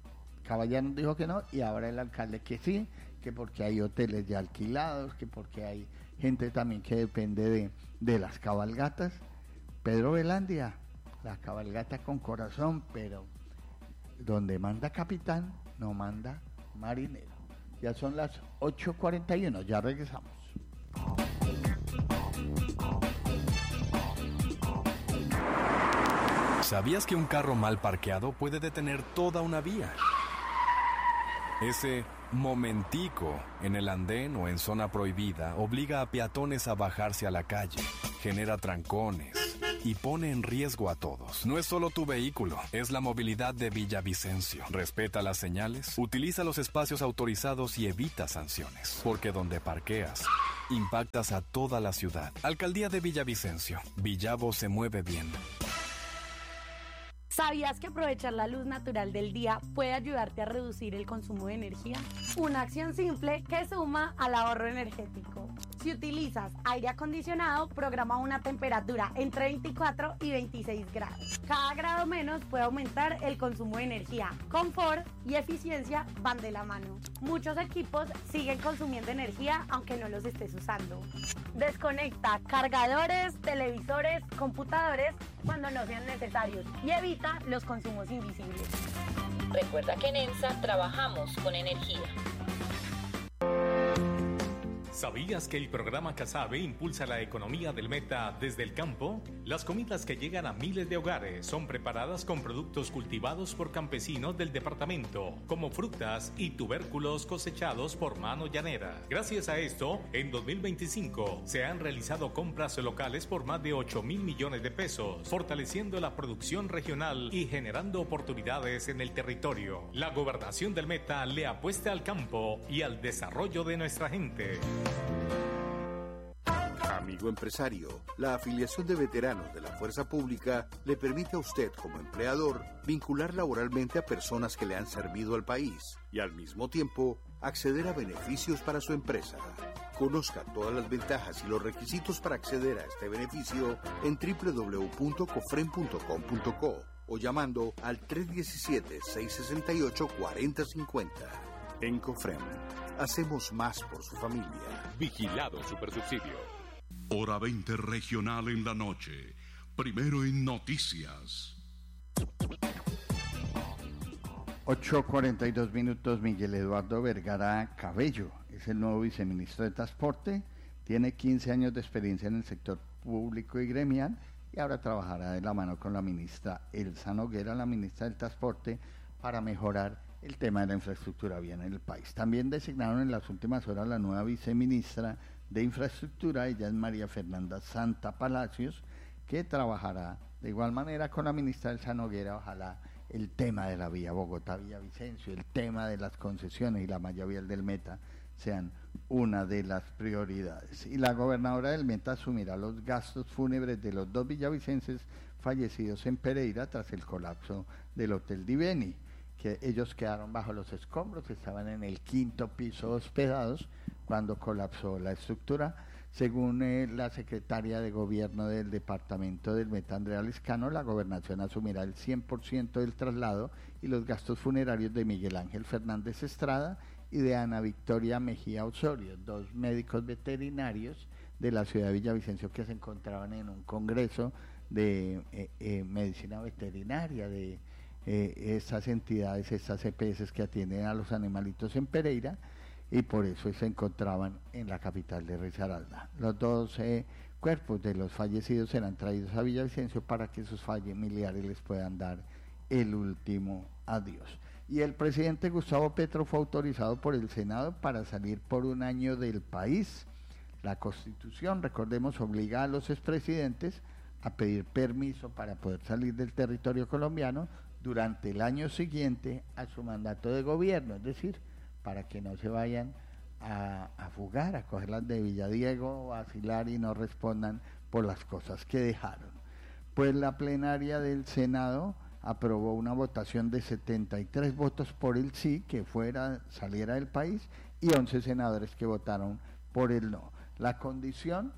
Caballanos dijo que no y ahora el alcalde que sí, que porque hay hoteles ya alquilados, que porque hay gente también que depende de, de las cabalgatas. Pedro Velandia, la cabalgata con corazón, pero donde manda capitán, no manda marinero. Ya son las ocho cuarenta y uno, ya regresamos. ¿Sabías que un carro mal parqueado puede detener toda una vía? Ese momentico en el andén o en zona prohibida obliga a peatones a bajarse a la calle, genera trancones y pone en riesgo a todos. No es solo tu vehículo, es la movilidad de Villavicencio. Respeta las señales, utiliza los espacios autorizados y evita sanciones, porque donde parqueas, impactas a toda la ciudad. Alcaldía de Villavicencio. Villavo se mueve bien. ¿Sabías que aprovechar la luz natural del día puede ayudarte a reducir el consumo de energía? Una acción simple que suma al ahorro energético. Si utilizas aire acondicionado, programa una temperatura entre veinticuatro y veintiséis grados. Cada grado menos puede aumentar el consumo de energía. Confort y eficiencia van de la mano. Muchos equipos siguen consumiendo energía aunque no los estés usando. Desconecta cargadores, televisores, computadores cuando no sean necesarios y evita los consumos invisibles. Recuerda que en ENSA trabajamos con energía. ¿Sabías que el programa Casabe impulsa la economía del Meta desde el campo? Las comidas que llegan a miles de hogares son preparadas con productos cultivados por campesinos del departamento, como frutas y tubérculos cosechados por mano llanera. Gracias a esto, en dos mil veinticinco se han realizado compras locales por más de ocho mil millones de pesos, fortaleciendo la producción regional y generando oportunidades en el territorio. La gobernación del Meta le apuesta al campo y al desarrollo de nuestra gente. Amigo empresario, la afiliación de veteranos de la Fuerza Pública le permite a usted como empleador vincular laboralmente a personas que le han servido al país y al mismo tiempo acceder a beneficios para su empresa. Conozca todas las ventajas y los requisitos para acceder a este beneficio en doble u doble u doble u punto cofrem punto com punto co o llamando al tres uno siete, seis seis ocho, cuatro cero cinco cero. En Cofrem, hacemos más por su familia. Vigilado Supersubsidio. Hora veinte regional en la noche. Primero en noticias. ocho cuarenta y dos minutos. Miguel Eduardo Vergara Cabello es el nuevo viceministro de Transporte. Tiene quince años de experiencia en el sector público y gremial y ahora trabajará de la mano con la ministra Elsa Noguera, la ministra del Transporte, para mejorar el tema de la infraestructura vial en el país. También designaron en las últimas horas la nueva viceministra de Infraestructura, ella es María Fernanda Santa Palacios, que trabajará de igual manera con la ministra Elsa Noguera. Ojalá el tema de la vía Bogotá-Villavicencio, el tema de las concesiones y la malla vial del Meta sean una de las prioridades. Y la gobernadora del Meta asumirá los gastos fúnebres de los dos villavicenses fallecidos en Pereira tras el colapso del Hotel Diveni, que ellos quedaron bajo los escombros, estaban en el quinto piso hospedados cuando colapsó la estructura. Según eh, la secretaria de Gobierno del Departamento del Meta, Andrea Lescano, la gobernación asumirá el cien por ciento del traslado y los gastos funerarios de Miguel Ángel Fernández Estrada y de Ana Victoria Mejía Osorio, dos médicos veterinarios de la ciudad de Villavicencio que se encontraban en un congreso de eh, eh, medicina veterinaria de eh, estas entidades, estas E P S que atienden a los animalitos en Pereira, y por eso se encontraban en la capital de Risaralda. Los dos eh, cuerpos de los fallecidos serán traídos a Villavicencio para que sus familiares les puedan dar el último adiós. Y el presidente Gustavo Petro fue autorizado por el Senado para salir por un año del país. La Constitución, recordemos, obliga a los expresidentes a pedir permiso para poder salir del territorio colombiano durante el año siguiente a su mandato de gobierno, es decir, para que no se vayan a, a fugar, a cogerlas de Villadiego, a vacilar y no respondan por las cosas que dejaron. Pues la plenaria del Senado aprobó una votación de setenta y tres votos por el sí, que fuera, saliera del país, y once senadores que votaron por el no. La condición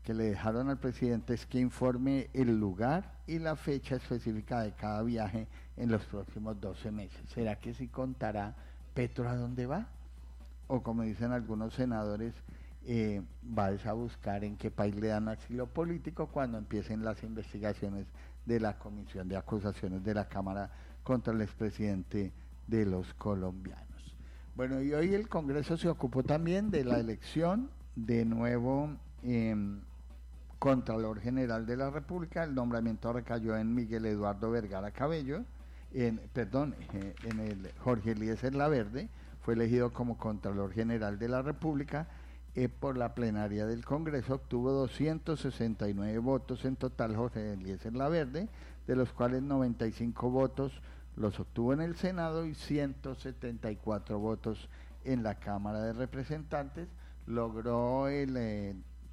que le dejaron al presidente es que informe el lugar y la fecha específica de cada viaje en los próximos doce meses. ¿Será que sí contará Petro a dónde va? O como dicen algunos senadores, eh, va a buscar en qué país le dan asilo político cuando empiecen las investigaciones de la Comisión de Acusaciones de la Cámara contra el expresidente de los colombianos. Bueno, y hoy el Congreso se ocupó también de la elección de nuevo eh, Contralor General de la República. El nombramiento recayó en Miguel Eduardo Vergara Cabello, en, perdón, eh, en el Jorge Eliezer Laverde, fue elegido como Contralor General de la República eh, por la plenaria del Congreso. Obtuvo doscientos sesenta y nueve votos en total Jorge Eliezer Laverde, de los cuales noventa y cinco votos los obtuvo en el Senado y ciento setenta y cuatro votos en la Cámara de Representantes. Logró el eh,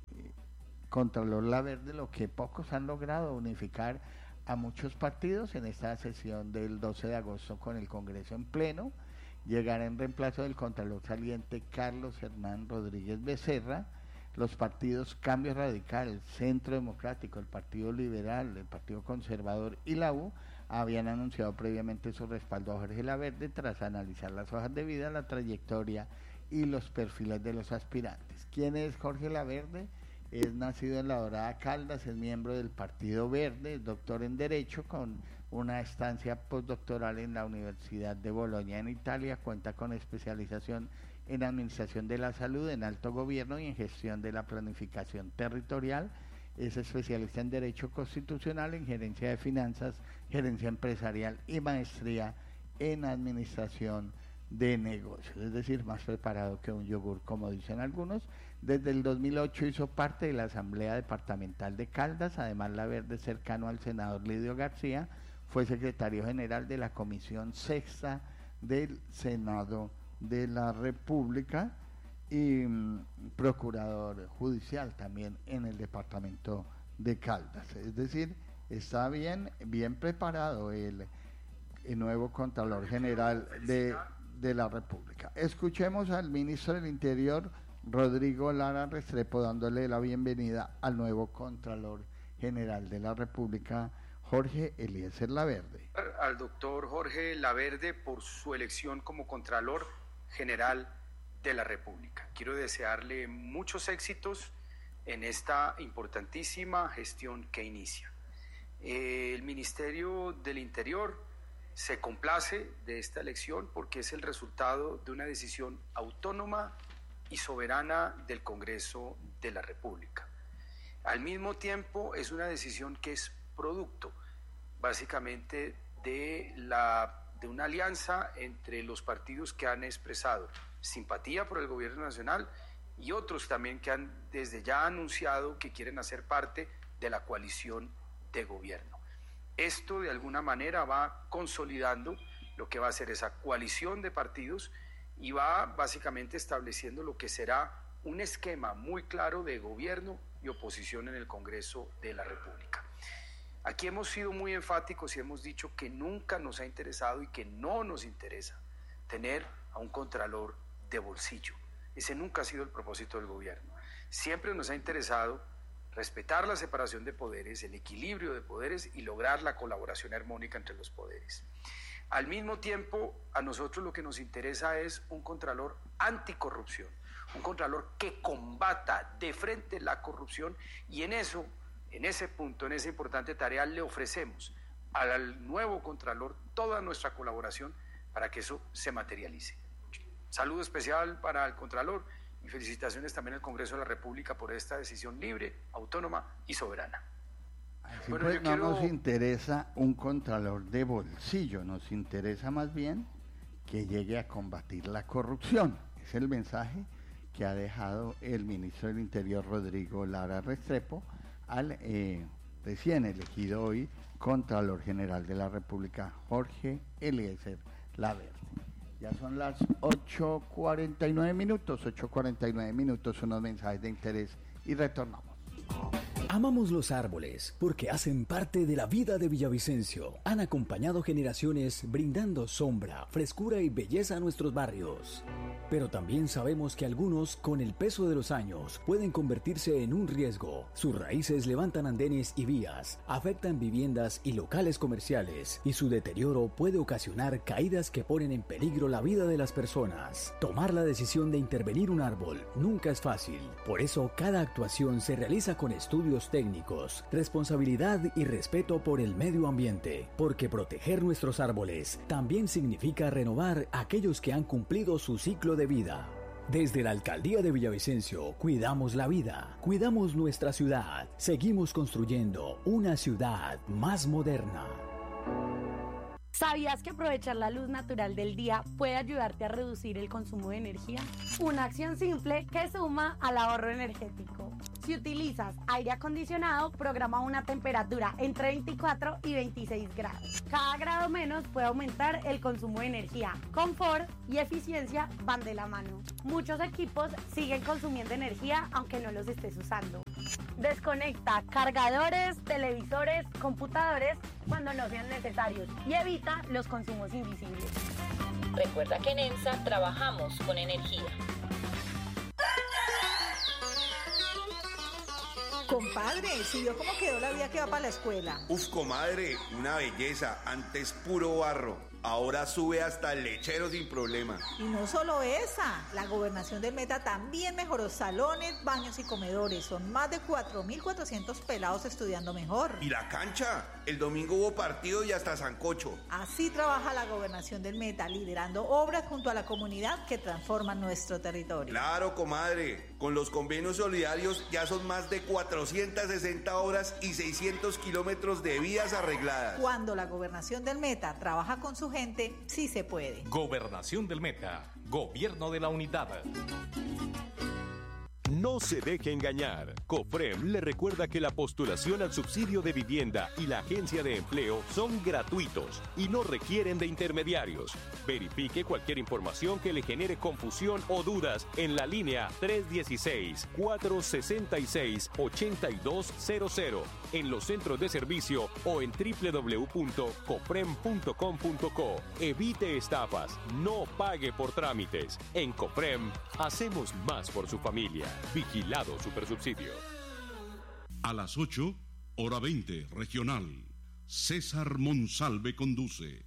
Contralor Laverde lo que pocos han logrado, unificar a muchos partidos en esta sesión del doce de agosto con el Congreso en pleno. Llegar en reemplazo del Contralor saliente Carlos Hernán Rodríguez Becerra. Los partidos Cambio Radical, Centro Democrático, el Partido Liberal, el Partido Conservador y la U habían anunciado previamente su respaldo a Jorge Laverde tras analizar las hojas de vida, la trayectoria y los perfiles de los aspirantes. ¿Quién es Jorge Laverde? Es nacido en La Dorada, Caldas, es miembro del Partido Verde, es doctor en Derecho con una estancia postdoctoral en la Universidad de Bolonia en Italia, cuenta con especialización en Administración de la Salud, en Alto Gobierno y en Gestión de la Planificación Territorial. Es especialista en Derecho Constitucional, en Gerencia de Finanzas, Gerencia Empresarial y Maestría en Administración de Negocios, es decir, más preparado que un yogur, como dicen algunos. Desde el dos mil ocho hizo parte de la Asamblea Departamental de Caldas. Además, Laverde, cercano al senador Lidio García, fue secretario general de la Comisión Sexta del Senado de la República y um, procurador judicial también en el departamento de Caldas. Es decir, está bien, bien preparado el, el nuevo Contralor General de, de la República. Escuchemos al ministro del Interior, Rodrigo Lara Restrepo, dándole la bienvenida al nuevo Contralor General de la República, Jorge Eliezer Laverde. Al doctor Jorge Laverde por su elección como Contralor General de la República. Quiero desearle muchos éxitos en esta importantísima gestión que inicia. El Ministerio del Interior se complace de esta elección porque es el resultado de una decisión autónoma y soberana del Congreso de la República. Al mismo tiempo, es una decisión que es producto, básicamente, de, la, de una alianza entre los partidos que han expresado simpatía por el gobierno nacional y otros también que han desde ya anunciado que quieren hacer parte de la coalición de gobierno. Esto, de alguna manera, va consolidando lo que va a ser esa coalición de partidos y va básicamente estableciendo lo que será un esquema muy claro de gobierno y oposición en el Congreso de la República. Aquí hemos sido muy enfáticos y hemos dicho que nunca nos ha interesado y que no nos interesa tener a un contralor de bolsillo. Ese nunca ha sido el propósito del gobierno. Siempre nos ha interesado respetar la separación de poderes, el equilibrio de poderes y lograr la colaboración armónica entre los poderes. Al mismo tiempo, a nosotros lo que nos interesa es un contralor anticorrupción, un contralor que combata de frente la corrupción, y en eso, en ese punto, en esa importante tarea, le ofrecemos al nuevo contralor toda nuestra colaboración para que eso se materialice. Saludo especial para el contralor y felicitaciones también al Congreso de la República por esta decisión libre, autónoma y soberana. Así bueno, pues no quiero... nos interesa un contralor de bolsillo, nos interesa más bien que llegue a combatir la corrupción. Es el mensaje que ha dejado el ministro del Interior, Rodrigo Lara Restrepo, al eh, recién elegido hoy Contralor General de la República, Jorge Eliezer Laverde. Ya son las ocho cuarenta y nueve minutos, ocho cuarenta y nueve minutos, unos mensajes de interés y retornamos. Amamos los árboles porque hacen parte de la vida de Villavicencio. Han acompañado generaciones brindando sombra, frescura y belleza a nuestros barrios. Pero también sabemos que algunos, con el peso de los años, pueden convertirse en un riesgo. Sus raíces levantan andenes y vías, afectan viviendas y locales comerciales, y su deterioro puede ocasionar caídas que ponen en peligro la vida de las personas. Tomar la decisión de intervenir un árbol nunca es fácil. Por eso, cada actuación se realiza con estudios técnicos, responsabilidad y respeto por el medio ambiente, porque proteger nuestros árboles también significa renovar aquellos que han cumplido su ciclo de vida. Desde la Alcaldía de Villavicencio, cuidamos la vida, cuidamos nuestra ciudad, seguimos construyendo una ciudad más moderna. ¿Sabías que aprovechar la luz natural del día puede ayudarte a reducir el consumo de energía? Una acción simple que suma al ahorro energético. Si utilizas aire acondicionado, programa una temperatura entre veinticuatro y veintiséis grados. Cada grado menos puede aumentar el consumo de energía. Confort y eficiencia van de la mano. Muchos equipos siguen consumiendo energía aunque no los estés usando. Desconecta cargadores, televisores, computadores cuando no sean necesarios y evita los consumos invisibles. Recuerda que en ENSA trabajamos con energía. Compadre, ¿sí vio cómo quedó la vía que va para la escuela? Uf, comadre, una belleza. Antes puro barro. Ahora sube hasta el lechero sin problema. Y no solo esa, la gobernación del Meta también mejoró salones, baños y comedores. Son más de cuatro mil cuatrocientos pelados estudiando mejor. ¿Y la cancha? El domingo hubo partido y hasta sancocho. Así trabaja la gobernación del Meta, liderando obras junto a la comunidad que transforman nuestro territorio. Claro, comadre. Con los convenios solidarios ya son más de cuatrocientas sesenta obras y seiscientos kilómetros de vías arregladas. Cuando la gobernación del Meta trabaja con su gente, sí se puede. Gobernación del Meta, Gobierno de la Unidad. No se deje engañar. COFREM le recuerda que la postulación al subsidio de vivienda y la agencia de empleo son gratuitos y no requieren de intermediarios. Verifique cualquier información que le genere confusión o dudas en la línea tres uno seis, cuatro seis seis, ocho dos cero cero, en los centros de servicio o en doble u doble u doble u punto cofrem punto com punto co. Evite estafas, no pague por trámites. En COFREM hacemos más por su familia. Vigilado Supersubsidio. A las ocho, hora veinte, regional. César Monsalve conduce.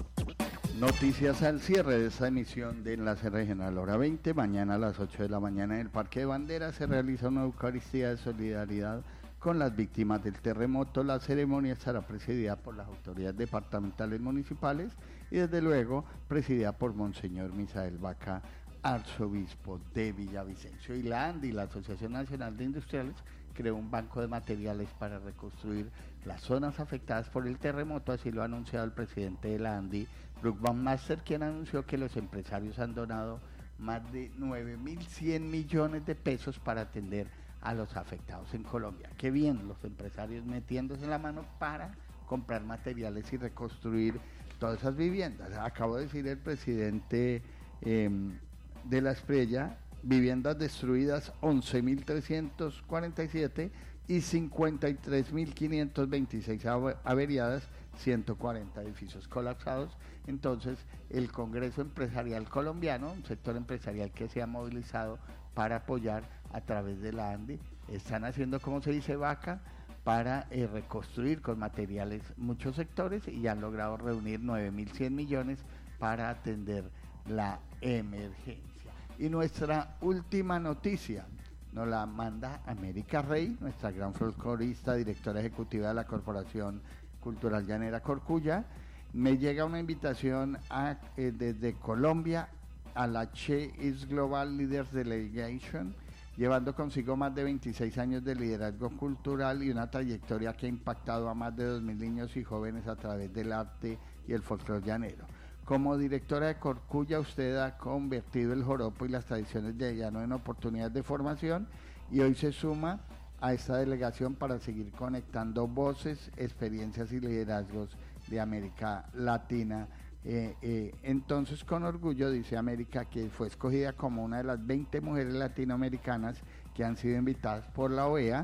Noticias al cierre de esta emisión de Enlace Regional Hora veinte. Mañana a las ocho de la mañana en el Parque de Banderas se realiza una Eucaristía de solidaridad con las víctimas del terremoto. La ceremonia estará presidida por las autoridades departamentales municipales y desde luego presidida por Monseñor Misael Vaca, arzobispo de Villavicencio. Y la ANDI, la Asociación Nacional de Industriales, creó un banco de materiales para reconstruir las zonas afectadas por el terremoto, así lo ha anunciado el presidente de la ANDI, Brook Van Master, quien anunció que los empresarios han donado más de nueve mil cien millones de pesos para atender a los afectados en Colombia. Qué bien, los empresarios metiéndose la mano para comprar materiales y reconstruir todas esas viviendas. Acabo de decir el presidente eh, de la Espriella, viviendas destruidas once mil trescientos cuarenta y siete y cincuenta y tres mil quinientos veintiséis averiadas, ciento cuarenta edificios colapsados. Entonces, el Congreso Empresarial Colombiano, un sector empresarial que se ha movilizado para apoyar a través de la ANDI, están haciendo, como se dice, vaca, para eh, reconstruir con materiales muchos sectores y han logrado reunir nueve mil cien millones para atender la emergencia. Y nuestra última noticia nos la manda América Rey, nuestra gran folclorista, directora ejecutiva de la Corporación Cultural Llanera Corcuya. Me llega una invitación a, eh, desde Colombia a la Che is Global Leaders Delegation, llevando consigo más de veintiséis años de liderazgo cultural y una trayectoria que ha impactado a más de dos mil niños y jóvenes a través del arte y el folclore llanero. Como directora de Corcuya, usted ha convertido el joropo y las tradiciones de llano en oportunidades de formación y hoy se suma a esta delegación para seguir conectando voces, experiencias y liderazgos de América Latina. Eh, eh, entonces, con orgullo, dice América, que fue escogida como una de las veinte mujeres latinoamericanas que han sido invitadas por la O E A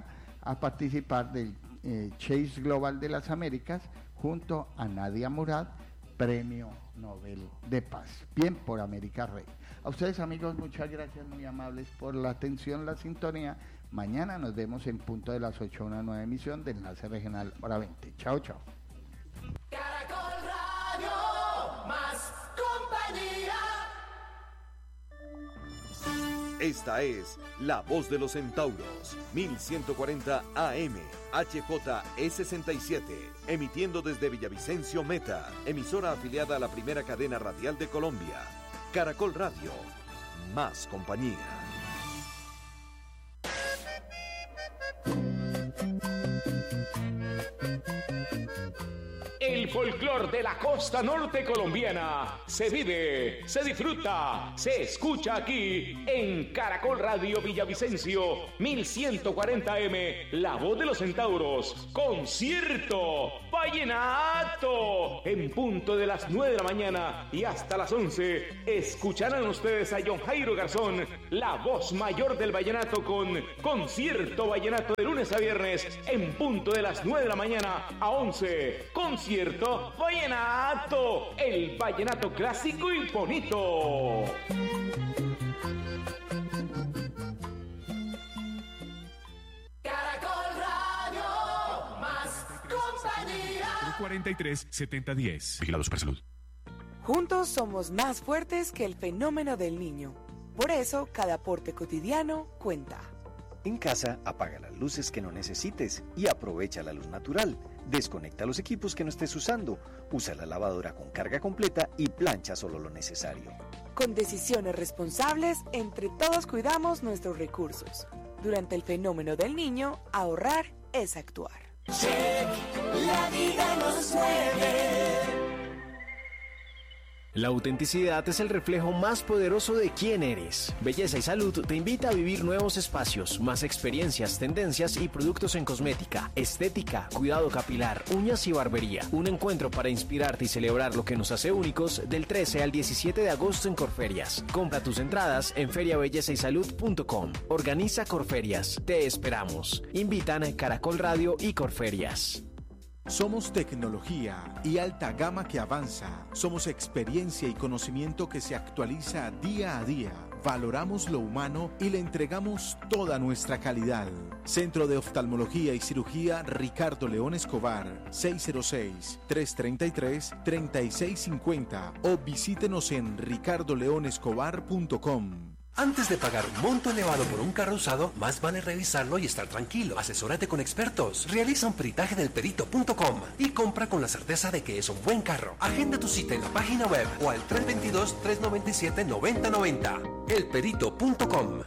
a participar del eh, Chase Global de las Américas junto a Nadia Murad, Premio Nobel de Paz. Bien por América Rey. A ustedes, amigos, muchas gracias, muy amables por la atención, la sintonía. Mañana nos vemos en punto de las ocho, una nueva emisión de Enlace Regional Hora veinte. Chao, chao. Caracol Radio, más compañía. Esta es La Voz de los Centauros, mil ciento cuarenta A M, H J E sesenta y siete, emitiendo desde Villavicencio Meta, emisora afiliada a la primera cadena radial de Colombia. Caracol Radio, más compañía. El folclor de la costa norte colombiana se vive, se disfruta, se escucha aquí en Caracol Radio Villavicencio mil ciento cuarenta M, La Voz de los Centauros, concierto vallenato en punto de las nueve de la mañana y hasta las once. Escucharán ustedes a John Jairo Garzón, la voz mayor del vallenato, con concierto vallenato de lunes a viernes en punto de las nueve de la mañana a once. Concierto vallenato, el vallenato clásico y bonito. Caracol Radio, más compañía. cuarenta y tres setenta diez. Vigilado Supersalud. Juntos somos más fuertes que el fenómeno del niño. Por eso, cada aporte cotidiano cuenta. En casa, apaga las luces que no necesites y aprovecha la luz natural. Desconecta los equipos que no estés usando. Usa la lavadora con carga completa y plancha solo lo necesario. Con decisiones responsables, entre todos cuidamos nuestros recursos. Durante el fenómeno del niño, ahorrar es actuar. La vida nos mueve. La autenticidad es el reflejo más poderoso de quién eres. Belleza y Salud te invita a vivir nuevos espacios, más experiencias, tendencias y productos en cosmética, estética, cuidado capilar, uñas y barbería. Un encuentro para inspirarte y celebrar lo que nos hace únicos del trece al diecisiete de agosto en Corferias. Compra tus entradas en feria belleza y salud punto com. Organiza Corferias. Te esperamos. Invitan Caracol Radio y Corferias. Somos tecnología y alta gama que avanza. Somos experiencia y conocimiento que se actualiza día a día. Valoramos lo humano y le entregamos toda nuestra calidad. Centro de Oftalmología y Cirugía Ricardo León Escobar, seis cero seis, tres tres tres, tres seis cinco cero o visítenos en ricardo león escobar punto com. Antes de pagar un monto elevado por un carro usado, más vale revisarlo y estar tranquilo. Asesórate con expertos. Realiza un peritaje del perito punto com y compra con la certeza de que es un buen carro. Agenda tu cita en la página web o al tres dos dos, tres nueve siete, nueve cero nueve cero. el perito punto com.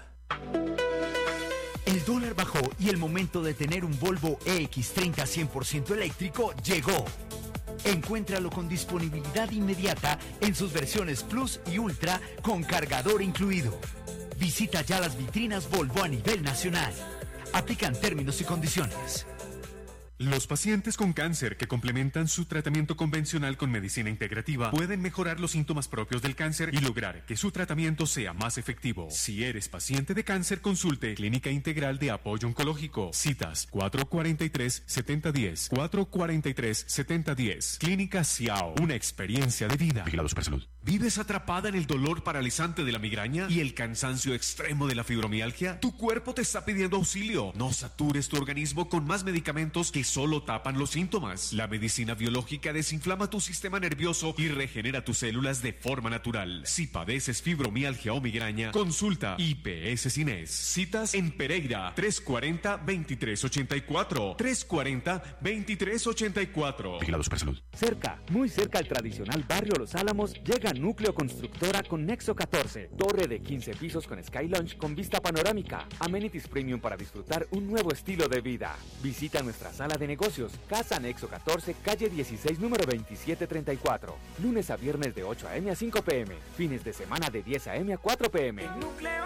El dólar bajó y el momento de tener un Volvo E X treinta cien por ciento eléctrico llegó. Encuéntralo con disponibilidad inmediata en sus versiones Plus y Ultra con cargador incluido. Visita ya las vitrinas Volvo a nivel nacional. Aplican términos y condiciones. Los pacientes con cáncer que complementan su tratamiento convencional con medicina integrativa pueden mejorar los síntomas propios del cáncer y lograr que su tratamiento sea más efectivo. Si eres paciente de cáncer, consulte Clínica Integral de Apoyo Oncológico. Citas cuatro cuatro tres, siete cero uno cero, cuatro cuatro tres, siete cero uno cero. Clínica Ciao, una experiencia de vida. Vigilado Supersalud. ¿Vives atrapada en el dolor paralizante de la migraña y el cansancio extremo de la fibromialgia? Tu cuerpo te está pidiendo auxilio. No satures tu organismo con más medicamentos que solo tapan los síntomas. La medicina biológica desinflama tu sistema nervioso y regenera tus células de forma natural. Si padeces fibromialgia o migraña, consulta I P S Cines. Citas en Pereira, tres cuatro cero, dos tres ocho cuatro, tres cuatro cero, dos tres ocho cuatro. Vigilado Supersalud. Cerca, muy cerca al tradicional barrio Los Álamos, llega Núcleo Constructora con Nexo catorce, torre de quince pisos con Sky Lounge con vista panorámica, amenities premium para disfrutar un nuevo estilo de vida. Visita nuestra sala de negocios, Casa Nexo catorce, calle dieciséis, número veintisiete treinta y cuatro. Lunes a viernes de ocho a eme a cinco pe eme, fines de semana de diez a eme a cuatro pe eme. Núcleo